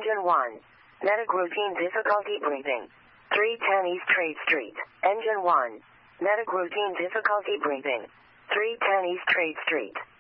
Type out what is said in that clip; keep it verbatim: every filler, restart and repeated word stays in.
Engine one. Medic routine difficulty breathing. three ten East Trade Street. Engine one. Medic routine difficulty breathing. three ten East Trade Street.